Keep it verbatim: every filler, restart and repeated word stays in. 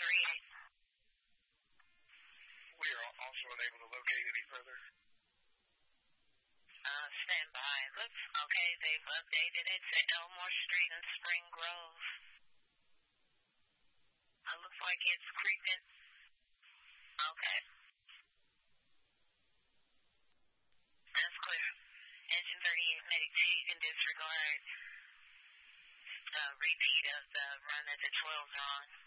thirty-eight. We are also unable to locate any further. Uh, stand by. Looks okay. They've updated it to Elmore Street and Spring Grove. It looks like it's creeping. Okay. That's clear. Engine thirty-eight, Medic two, you can disregard uh, repeat of the run at the twelve on.